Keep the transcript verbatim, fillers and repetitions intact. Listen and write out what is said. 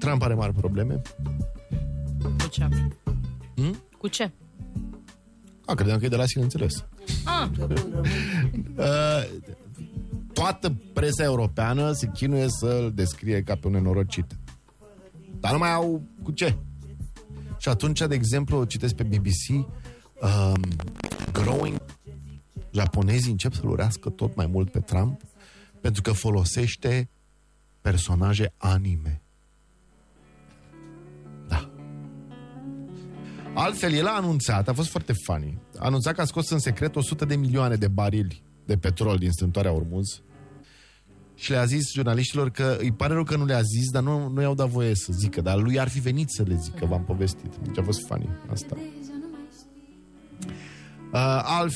Trump are mari probleme. Cu ce? Hmm? Cu ce? A, credeam că e de la sine înțeles. Ah. uh, toată presa europeană se chinuie să-l descrie ca pe un nenorocit. Dar nu mai au cu ce. Și atunci, de exemplu, citesc pe B B C, um, growing, japonezii încep să-l urească tot mai mult pe Trump pentru că folosește personaje anime. Da. Altfel, el a anunțat, a fost foarte funny, a anunțat că a scos în secret o sută de milioane de barili de petrol din strâmtoarea Ormuz și le-a zis jurnaliștilor că îi pare rău că nu le-a zis, dar nu, nu i-au dat voie să zică, dar lui ar fi venit să le zică, v-am povestit. Deci a fost funny asta. Uh, altfel,